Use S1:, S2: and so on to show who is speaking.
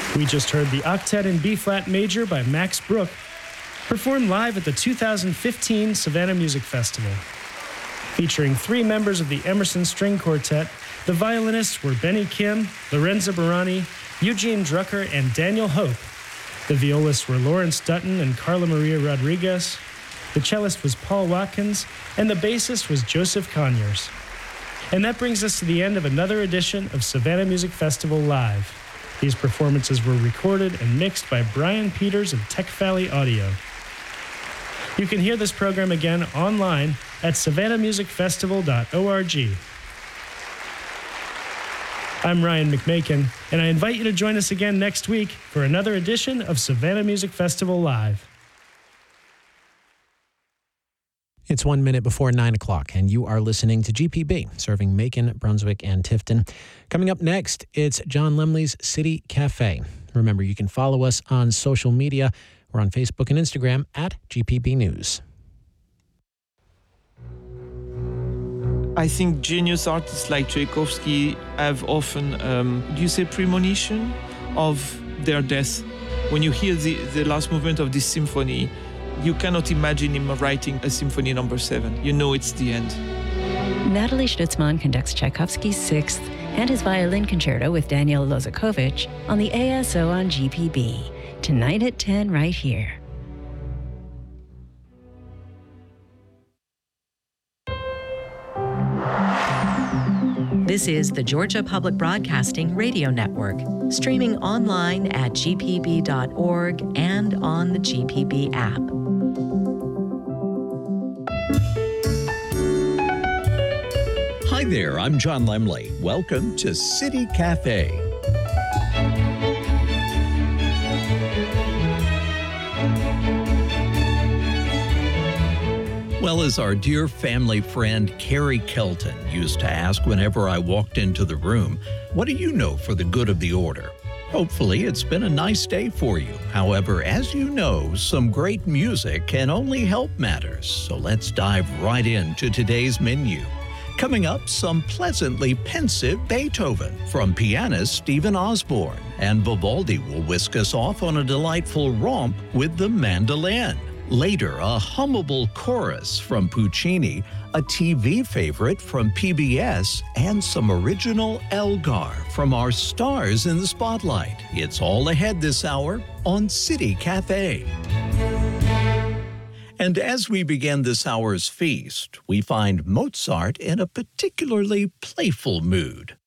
S1: We just heard the Octet in B-flat major by Max Brook, performed live at the 2015 Savannah Music Festival. Featuring 3 members of the Emerson String Quartet, the violinists were Benny Kim, Lorenzo Barani, Eugene Drucker, and Daniel Hope. The violists were Lawrence Dutton and Carla Maria Rodriguez. The cellist was Paul Watkins, and the bassist was Joseph Conyers. And that brings us to the end of another edition of Savannah Music Festival Live. These performances were recorded and mixed by Brian Peters of Tech Valley Audio. You can hear this program again online at savannahmusicfestival.org. I'm Ryan McMakin, and I invite you to join us again next week for another edition of Savannah Music Festival Live.
S2: It's 1 minute before 9 o'clock, and you are listening to GPB, serving Macon, Brunswick, and Tifton. Coming up next, it's John Lemley's City Cafe. Remember, you can follow us on social media. We're on Facebook and Instagram at GPB News.
S3: I think genius artists like Tchaikovsky have often, do you say premonition of their death? When you hear the last movement of this symphony, you cannot imagine him writing a symphony number 7. You know it's the end.
S4: Natalie Stutzman conducts Tchaikovsky's 6th and his violin concerto with Daniel Lozakovich on the ASO on GPB. Tonight at 10 right here.
S5: This is the Georgia Public Broadcasting Radio Network, streaming online at gpb.org and on the GPB app.
S6: Hi there, I'm John Lemley. Welcome to City Cafe. Well, as our dear family friend Carrie Kelton used to ask whenever I walked into the room, what do you know for the good of the order? Hopefully, it's been a nice day for you. However, as you know, some great music can only help matters. So let's dive right into today's menu. Coming up, some pleasantly pensive Beethoven from pianist Stephen Osborne, and Vivaldi will whisk us off on a delightful romp with the mandolin. Later, a hummable chorus from Puccini, a TV favorite from PBS, and some original Elgar from our stars in the spotlight. It's all ahead this hour on City Cafe. And as we begin this hour's feast, we find Mozart in a particularly playful mood.